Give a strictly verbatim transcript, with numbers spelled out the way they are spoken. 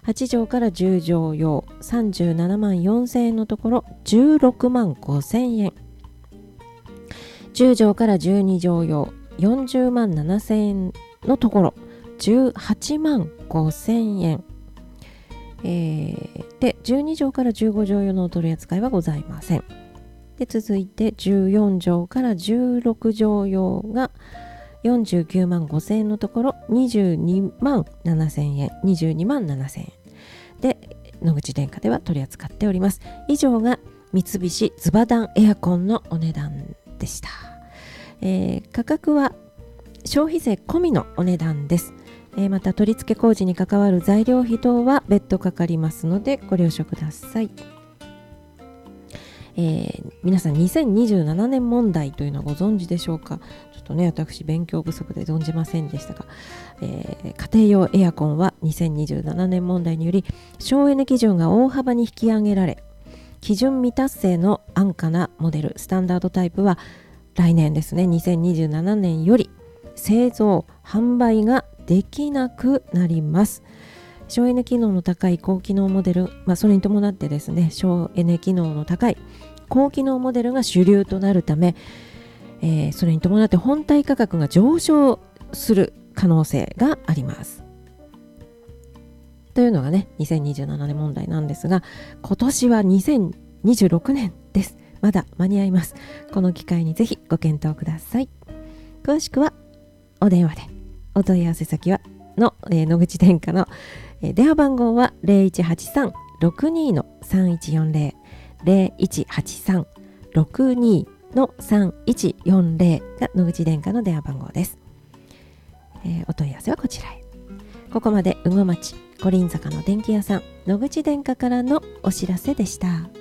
はちじょうからじゅうじょう用さんじゅうななまんよんせんえんのところじゅうろくまんごせんえん、じゅうじょうからじゅうにじょう用よんじゅうまんななせんえんのところじゅうはちまんごせんえん、えー、でじゅうにじょうからじゅうごじょう用のお取り扱いはございません。で続いてじゅうよんじょうからじゅうろくじょう用がよんじゅうきゅうまんごせんえんのところにじゅうにまんななせんえん、にじゅうにまんななせんえんで野口電化では取り扱っております。以上が三菱ズバダンエアコンのお値段でした。えー、価格は消費税込みのお値段です。えー、また取り付け工事に関わる材料費等は別途かかりますのでご了承ください。えー、皆さんにせんにじゅうななねん問題というのはご存知でしょうか。ちょっとね私勉強不足で存じませんでしたが、えー、家庭用エアコンはにせんにじゅうななねん問題により省エネ基準が大幅に引き上げられ、基準未達成の安価なモデルスタンダードタイプは来年ですねにせんにじゅうななねんより製造販売ができなくなります。省エネ機能の高い高機能モデル、まあ、それに伴ってですね省エネ機能の高い高機能モデルが主流となるため、えー、それに伴って本体価格が上昇する可能性がありますというのがねにせんにじゅうななねん問題なんですが、今年はにせんにじゅうろくねんです。まだ間に合います。この機会にぜひご検討ください。詳しくはお電話で。お問い合わせ先はの、えー、野口電化の、えー、電話番号は ゼロいちはちさん ろくに さんいちよんゼロ ゼロいちはちさん ろくに さんいちよんゼロが野口電化の電話番号です。えー、お問い合わせはこちらへ。ここまで羽後町コリン坂の電気屋さん野口電化からのお知らせでした。